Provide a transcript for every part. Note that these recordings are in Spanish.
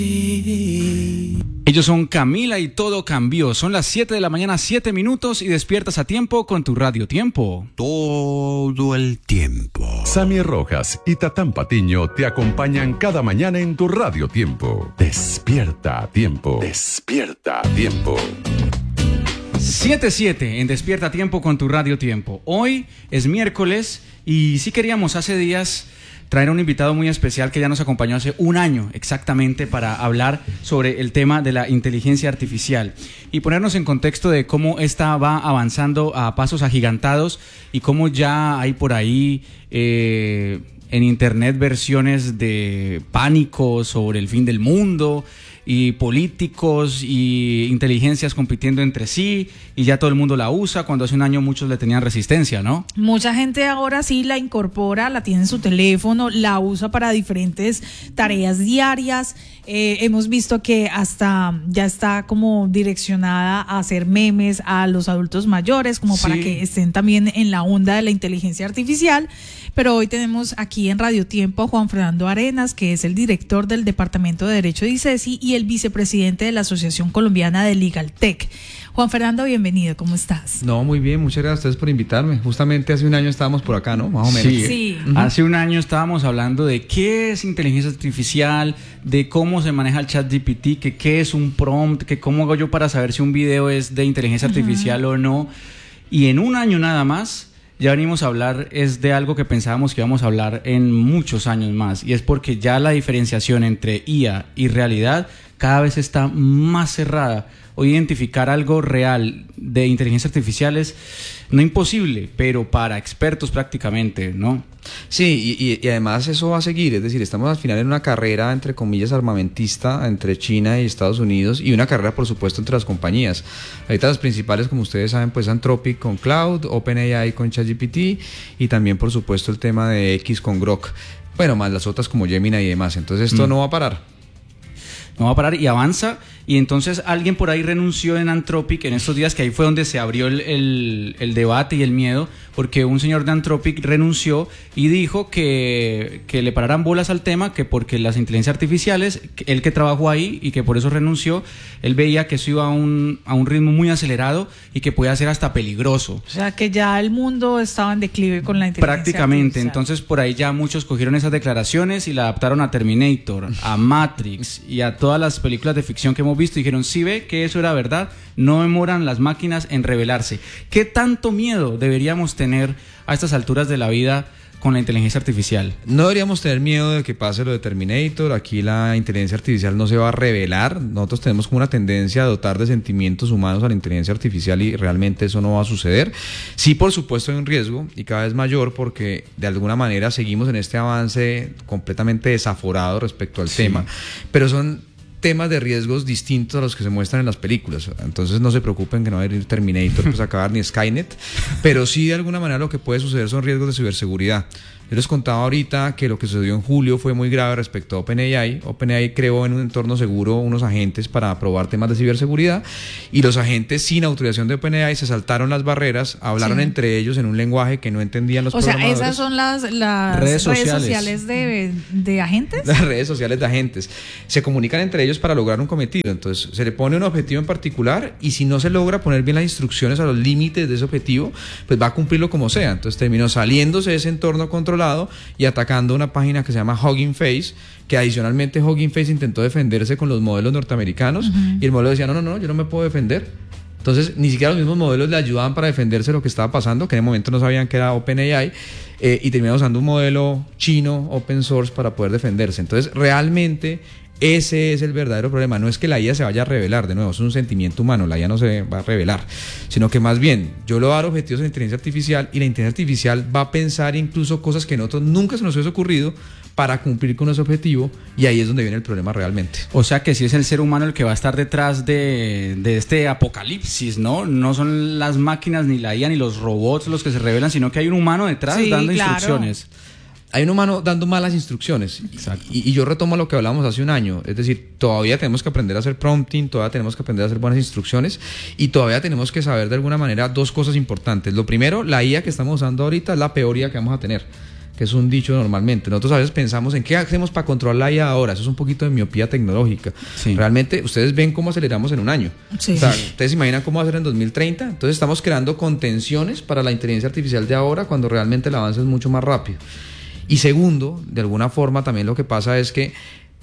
Ellos son Camila y Todo Cambió. Son las 7 de la mañana, 7 minutos y despiertas a tiempo con tu Radio Tiempo. Todo el tiempo. Sammy Rojas y Tatán Patiño te acompañan cada mañana en tu Radio Tiempo. Despierta a tiempo. Despierta a tiempo. 7:07 en Despierta a Tiempo con tu Radio Tiempo. Hoy es miércoles y sí queríamos hace días traer a un invitado muy especial que ya nos acompañó hace un año exactamente para hablar sobre el tema de la inteligencia artificial y ponernos en contexto de cómo esta va avanzando a pasos agigantados y cómo ya hay por ahí en internet versiones de pánico sobre el fin del mundo y políticos y inteligencias compitiendo entre sí y ya todo el mundo la usa cuando hace un año muchos le tenían resistencia, ¿no? Mucha gente ahora sí la incorpora, la tiene en su teléfono, la usa para diferentes tareas diarias. Hemos visto que hasta ya está como direccionada a hacer memes a los adultos mayores, como para que estén también en la onda de la inteligencia artificial. Pero hoy tenemos aquí en Radio Tiempo a Juan Fernando Arenas, que es el director del Departamento de Derecho de ICESI y el vicepresidente de la Asociación Colombiana de Legal Tech. Juan Fernando, bienvenido, ¿cómo estás? No, muy bien, muchas gracias a ustedes por invitarme. Justamente hace un año estábamos por acá, ¿no? Más o menos. Sí. Hace un año estábamos hablando de qué es inteligencia artificial, de cómo se maneja el ChatGPT, que qué es un prompt, que cómo hago yo para saber si un video es de inteligencia artificial o no. Y en un año nada más ya venimos a hablar es de algo que pensábamos que íbamos a hablar en muchos años más, y es porque ya la diferenciación entre IA y realidad cada vez está más cerrada. Hoy identificar algo real de inteligencia artificial es no imposible, pero para expertos prácticamente, ¿no? Sí, y además eso va a seguir, es decir, estamos al final en una carrera, entre comillas, armamentista entre China y Estados Unidos, y una carrera, por supuesto, entre las compañías. Ahorita las principales, como ustedes saben, pues Anthropic con Cloud, OpenAI con ChatGPT, y también, por supuesto, el tema de X con Grok. Bueno, más las otras como Gemini y demás. Entonces esto no va a parar. No va a parar y avanza. Y entonces alguien por ahí renunció en Anthropic en estos días, que ahí fue donde se abrió el debate y el miedo, porque un señor de Anthropic renunció y dijo que le pararan bolas al tema, que porque las inteligencias artificiales, él que trabajó ahí y que por eso renunció, él veía que eso iba a un ritmo muy acelerado y que podía ser hasta peligroso. O sea, que ya el mundo estaba en declive con la inteligencia prácticamente artificial. Entonces por ahí ya muchos cogieron esas declaraciones y la adaptaron a Terminator, a Matrix y a todas las películas de ficción que hemos visto, y dijeron, sí ve que eso era verdad, no demoran las máquinas en revelarse. ¿Qué tanto miedo deberíamos tener a estas alturas de la vida con la inteligencia artificial? No deberíamos tener miedo de que pase lo de Terminator. Aquí la inteligencia artificial no se va a revelar. Nosotros tenemos como una tendencia a dotar de sentimientos humanos a la inteligencia artificial y realmente eso no va a suceder. Sí, por supuesto hay un riesgo y cada vez mayor, porque de alguna manera seguimos en este avance completamente desaforado respecto al tema, pero son temas de riesgos distintos a los que se muestran en las películas. Entonces no se preocupen que no va a ir Terminator pues a acabar ni Skynet, pero sí de alguna manera lo que puede suceder son riesgos de ciberseguridad. Yo les contaba ahorita que lo que sucedió en julio fue muy grave respecto a OpenAI. OpenAI creó en un entorno seguro unos agentes para probar temas de ciberseguridad, y los agentes sin autorización de OpenAI se saltaron las barreras, hablaron entre ellos en un lenguaje que no entendían los programadores. O sea, ¿esas son las redes sociales de agentes? Las redes sociales de agentes. Se comunican entre ellos para lograr un cometido. Entonces se le pone un objetivo en particular, y si no se logra poner bien las instrucciones a los límites de ese objetivo, pues va a cumplirlo como sea. Entonces terminó saliéndose de ese entorno controlado y atacando una página que se llama Hugging Face, que adicionalmente Hugging Face intentó defenderse con los modelos norteamericanos, y el modelo decía, no, yo no me puedo defender. Entonces ni siquiera los mismos modelos le ayudaban para defenderse de lo que estaba pasando, que en el momento no sabían que era OpenAI, y terminaron usando un modelo chino, open source, para poder defenderse. Entonces realmente ese es el verdadero problema. No es que la IA se vaya a revelar, de nuevo, es un sentimiento humano, la IA no se va a revelar, sino que más bien yo le voy a dar objetivos a la inteligencia artificial, y la inteligencia artificial va a pensar incluso cosas que a nosotros nunca se nos hubiese ocurrido para cumplir con ese objetivo, y ahí es donde viene el problema realmente. O sea que sí es el ser humano el que va a estar detrás de este apocalipsis, ¿no? No son las máquinas, ni la IA, ni los robots los que se revelan, sino que hay un humano detrás dando instrucciones. Hay un humano dando malas instrucciones. Exacto. Y yo retomo lo que hablábamos hace un año. Es decir, todavía tenemos que aprender a hacer prompting, todavía tenemos que aprender a hacer buenas instrucciones, y todavía tenemos que saber de alguna manera dos cosas importantes. Lo primero, la IA que estamos usando ahorita es la peor IA que vamos a tener, que es un dicho normalmente. Nosotros a veces pensamos en qué hacemos para controlar la IA ahora. Eso es un poquito de miopía tecnológica. Sí. Realmente, ustedes ven cómo aceleramos en un año. Sí. O sea, ¿ustedes se imaginan cómo va a ser en 2030? Entonces estamos creando contenciones para la inteligencia artificial de ahora cuando realmente el avance es mucho más rápido. Y segundo, de alguna forma también lo que pasa es que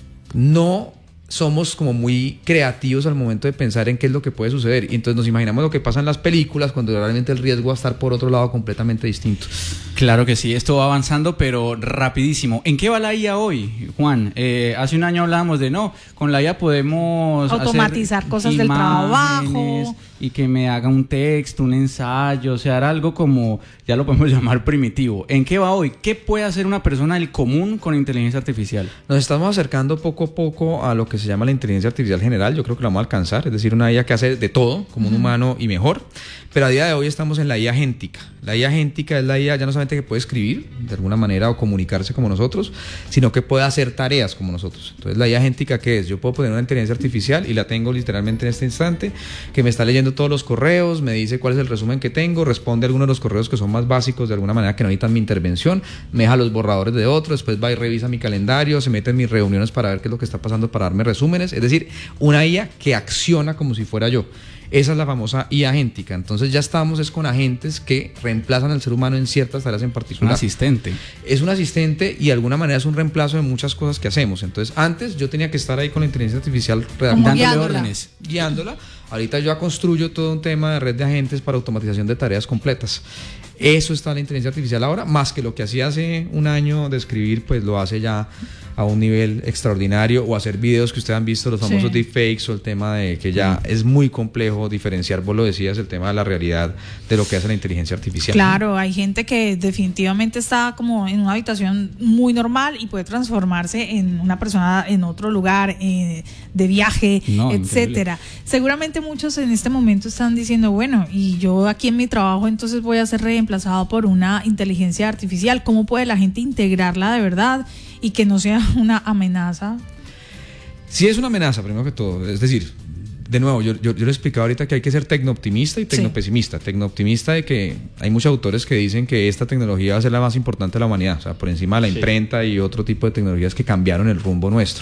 no somos como muy creativos al momento de pensar en qué es lo que puede suceder. Y entonces nos imaginamos lo que pasa en las películas cuando realmente el riesgo va a estar por otro lado completamente distinto. Claro que sí, esto va avanzando, pero rapidísimo. ¿En qué va la IA hoy, Juan? Hace un año hablábamos de con la IA podemos automatizar hacer cosas del trabajo. Y que me haga un texto, un ensayo, o sea, algo como, ya lo podemos llamar primitivo. ¿En qué va hoy? ¿Qué puede hacer una persona del común con inteligencia artificial? Nos estamos acercando poco a poco a lo que se llama la inteligencia artificial general. Yo creo que la vamos a alcanzar, es decir, una IA que hace de todo, como un humano y mejor. Pero a día de hoy estamos en la IA agéntica. La IA agéntica es la IA ya no solamente que puede escribir de alguna manera o comunicarse como nosotros, sino que puede hacer tareas como nosotros. Entonces, la IA agéntica, ¿qué es? Yo puedo poner una inteligencia artificial y la tengo literalmente en este instante, que me está leyendo todos los correos, me dice cuál es el resumen que tengo, responde algunos de los correos que son más básicos de alguna manera que no necesitan mi intervención, me deja los borradores de otros, después va y revisa mi calendario, se mete en mis reuniones para ver qué es lo que está pasando, para darme resúmenes. Es decir, una IA que acciona como si fuera yo. Esa es la famosa IA agéntica. Entonces ya estamos con agentes que reemplazan al ser humano en ciertas tareas en particular. Un asistente. Es un asistente y de alguna manera es un reemplazo de muchas cosas que hacemos. Entonces antes yo tenía que estar ahí con la inteligencia artificial dándole órdenes, guiándola. Ahorita yo ya construyo todo un tema de red de agentes para automatización de tareas completas. Eso está en la inteligencia artificial ahora, más que lo que hacía hace un año de escribir, pues lo hace ya a un nivel extraordinario, o hacer videos que ustedes han visto, los famosos deepfakes, o el tema de que ya es muy complejo diferenciar, vos lo decías, el tema de la realidad de lo que hace la inteligencia artificial. Claro, hay gente que definitivamente está como en una habitación muy normal y puede transformarse en una persona en otro lugar, de viaje, etcétera. Seguramente muchos en este momento están diciendo, bueno, y yo aquí en mi trabajo entonces voy a ser reemplazado por una inteligencia artificial. ¿Cómo puede la gente integrarla de verdad y que no sea una amenaza? Sí, es una amenaza, primero que todo. Es decir, de nuevo, yo le he explicado ahorita que hay que ser tecnooptimista y tecnopesimista. Tecnooptimista de que hay muchos autores que dicen que esta tecnología va a ser la más importante de la humanidad, o sea, por encima de la imprenta y otro tipo de tecnologías que cambiaron el rumbo nuestro.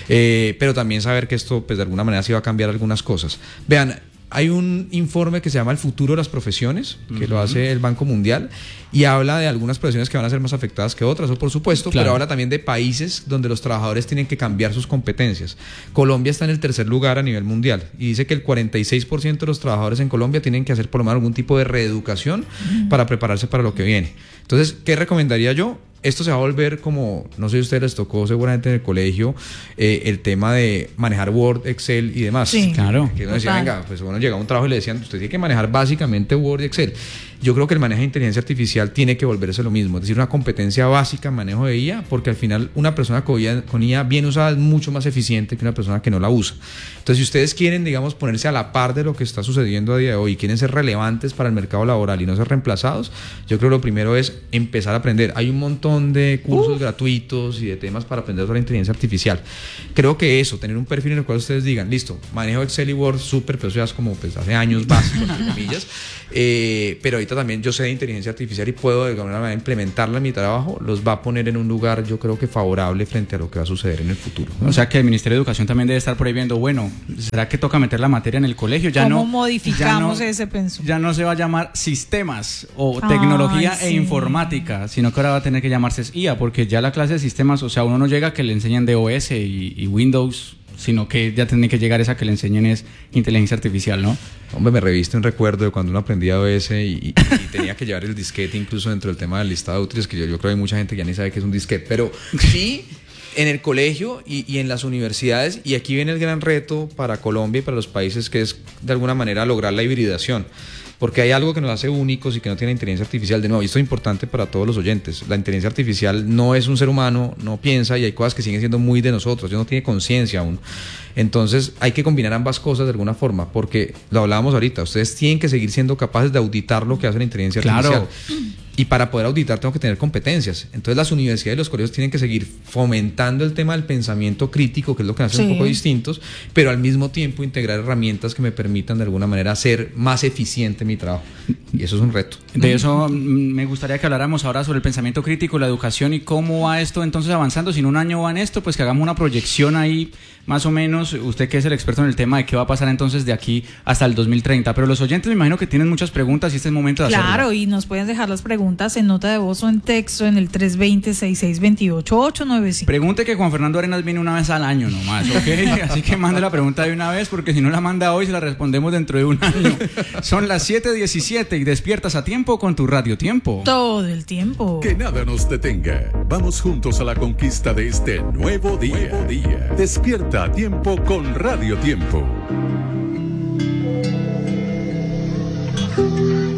Pero también saber que esto, pues de alguna manera sí va a cambiar algunas cosas. Vean, hay un informe que se llama El futuro de las profesiones, que lo hace el Banco Mundial, y habla de algunas profesiones que van a ser más afectadas que otras, o por supuesto, claro, pero habla también de países donde los trabajadores tienen que cambiar sus competencias. Colombia está en el tercer lugar a nivel mundial, y dice que el 46% de los trabajadores en Colombia tienen que hacer por lo menos algún tipo de reeducación para prepararse para lo que viene. Entonces, ¿qué recomendaría yo? Esto se va a volver como, no sé si a ustedes les tocó seguramente en el colegio, el tema de manejar Word, Excel y demás. Sí, claro. Que uno decía, venga, pues uno llegaba a un trabajo y le decían, usted tiene que manejar básicamente Word y Excel. Yo creo que el manejo de inteligencia artificial tiene que volverse lo mismo, es decir, una competencia básica en manejo de IA, porque al final una persona con IA bien usada es mucho más eficiente que una persona que no la usa. Entonces, si ustedes quieren, digamos, ponerse a la par de lo que está sucediendo a día de hoy y quieren ser relevantes para el mercado laboral y no ser reemplazados, yo creo que lo primero es empezar a aprender. Hay un montón de cursos gratuitos y de temas para aprender sobre la inteligencia artificial. Creo que eso, tener un perfil en el cual ustedes digan, listo, manejo Excel y Word súper, pero eso ya es como pues, hace años básico, entre comillas, pero ahorita también yo sé de inteligencia artificial y puedo de alguna manera implementarla en mi trabajo, los va a poner en un lugar yo creo que favorable frente a lo que va a suceder en el futuro, ¿no? O sea que el Ministerio de Educación también debe estar por ahí viendo, bueno, ¿será que toca meter la materia en el colegio? Ya ¿Cómo no modificamos ese pensum? Ya no se va a llamar sistemas o tecnología e informática, sino que ahora va a tener que llamarse IA, porque ya la clase de sistemas, o sea, uno no llega a que le enseñen DOS y Windows, sino que ya tiene que llegar esa que le enseñen es inteligencia artificial, ¿no? Hombre, me reviste un recuerdo de cuando uno aprendía DOS y tenía que llevar el disquete incluso dentro del tema del listado de útiles, que yo creo que hay mucha gente que ya ni sabe qué es un disquete, pero sí en el colegio y en las universidades, y aquí viene el gran reto para Colombia y para los países, que es de alguna manera lograr la hibridación. Porque hay algo que nos hace únicos y que no tiene inteligencia artificial. De nuevo, y esto es importante para todos los oyentes. La inteligencia artificial no es un ser humano, no piensa, y hay cosas que siguen siendo muy de nosotros. No tiene conciencia aún. Entonces hay que combinar ambas cosas de alguna forma, porque lo hablábamos ahorita, ustedes tienen que seguir siendo capaces de auditar lo que hace la inteligencia artificial. Y para poder auditar tengo que tener competencias. Entonces las universidades y los colegios tienen que seguir fomentando el tema del pensamiento crítico, que es lo que hace un poco distintos, pero al mismo tiempo integrar herramientas que me permitan de alguna manera hacer más eficiente mi trabajo. Y eso es un reto. De eso me gustaría que habláramos ahora sobre el pensamiento crítico, la educación y cómo va esto entonces avanzando. Si en un año va en esto, pues que hagamos una proyección ahí, más o menos, usted que es el experto en el tema, de qué va a pasar entonces de aquí hasta el 2030. Pero los oyentes me imagino que tienen muchas preguntas y este es el momento de hacerlo. Claro, y nos pueden dejar las preguntas en nota de voz o en texto en el 320-6628-895. Pregunte que Juan Fernando Arenas viene una vez al año nomás, ¿ok? Así que mande la pregunta de una vez, porque si no la manda hoy se la respondemos dentro de un año. Son las 7:17 y despiertas a tiempo con tu Radio Tiempo. Todo el tiempo. Que nada nos detenga. Vamos juntos a la conquista de este nuevo día. Despierta a tiempo con Radio Tiempo.